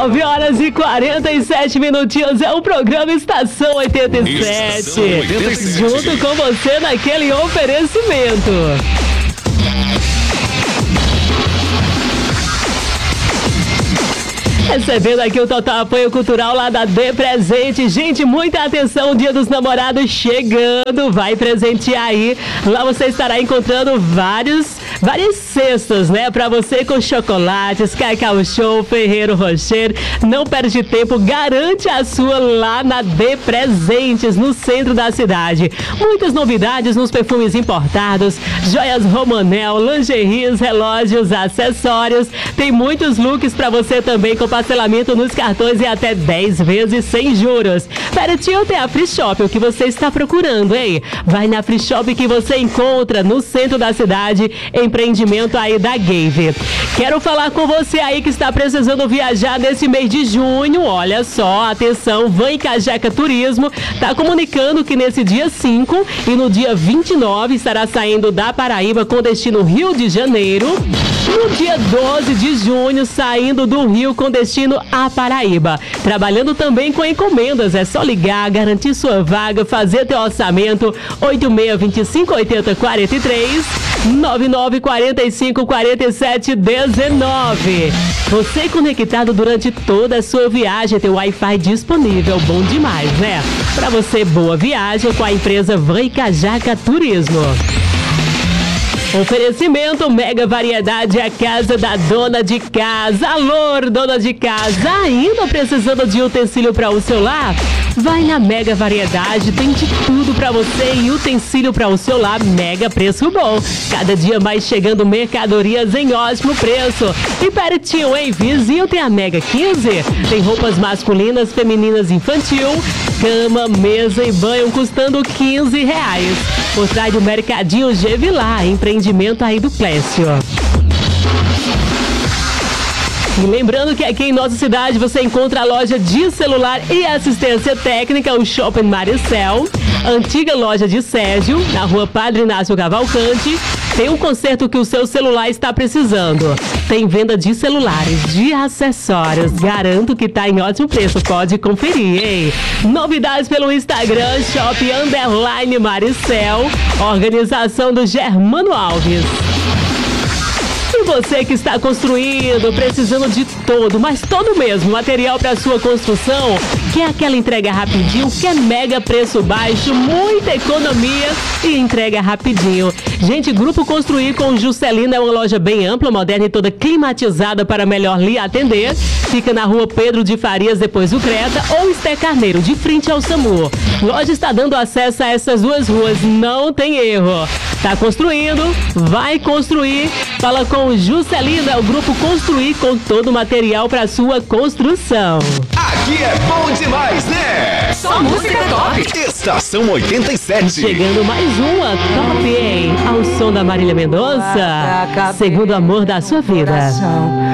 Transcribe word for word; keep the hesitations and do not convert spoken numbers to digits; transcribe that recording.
nove horas e quarenta e sete minutinhos. É o programa Estação oitenta e sete. Estação oitenta e sete. Junto com você naquele oferecimento. Recebendo aqui o total apoio cultural lá da Dê Presente. Gente, muita atenção, o Dia dos Namorados chegando. Vai presentear aí. Lá você estará encontrando vários, várias cestas, né? Pra você com chocolates, Cacau Show, Ferreiro Rocher. Não perde tempo, garante a sua lá na Dê Presentes, no centro da cidade. Muitas novidades nos perfumes importados, joias Romanel, lingeries, relógios, acessórios. Tem muitos looks pra você também com parcelamento nos cartões e até dez vezes sem juros. Pertinho tem a Free Shop, o que você está procurando, hein? Vai na Free Shop que você encontra no centro da cidade, empreendimento aí da Gave. Quero falar com você aí que está precisando viajar nesse mês de junho. Olha só, atenção, Van Cajaca Turismo está comunicando que nesse dia cinco e no dia vinte e nove estará saindo da Paraíba com destino Rio de Janeiro. No dia doze de junho, saindo do Rio com destino à Paraíba. Trabalhando também com encomendas, é só ligar, garantir sua vaga, fazer teu orçamento. oito seis dois cinco oito zero quatro três, nove nove quatro cinco quatro sete um nove. Você conectado durante toda a sua viagem, tem Wi-Fi disponível, bom demais, né? Para você, boa viagem com a empresa Van Cajaca Turismo. Oferecimento Mega Variedade, a casa da dona de casa. Alô, dona de casa, ainda precisando de utensílio para o seu lar? Vai na Mega Variedade, tem de tudo para você e utensílio para o seu lar, mega preço bom. Cada dia mais chegando mercadorias em ótimo preço. E pertinho, hein? Vizinho tem a Mega quinze. Tem roupas masculinas, femininas, infantil, cama, mesa e banho custando quinze reais. Por trás do Mercadinho Gevilar, empreendimento aí do Clécio. E lembrando que aqui em nossa cidade você encontra a loja de celular e assistência técnica, o Shopping Maricel, antiga loja de Sérgio, na rua Padre Inácio Cavalcante. Tem um conserto que o seu celular está precisando. Tem venda de celulares, de acessórios. Garanto que tá em ótimo preço. Pode conferir, hein? Novidades pelo Instagram, Shop Underline Maricel. Organização do Germano Alves. E você que está construindo, precisando de todo, mas todo mesmo, material para sua construção, quer aquela entrega rapidinho, quer mega preço baixo, muita economia e entrega rapidinho. Gente, Grupo Construir com Juscelina é uma loja bem ampla, moderna e toda climatizada para melhor lhe atender. Fica na rua Pedro de Farias, depois do Creta, ou Esté Carneiro, de frente ao SAMU. Loja está dando acesso a essas duas ruas, não tem erro. Tá construindo? Vai construir. Fala com o Juscelina, é o Grupo Construir com todo o material para sua construção. Aqui é bom demais, né? Só música top. Estação oitenta e sete. Chegando mais uma top, hein? Ao som da Marília Mendonça. Segundo amor da sua vida.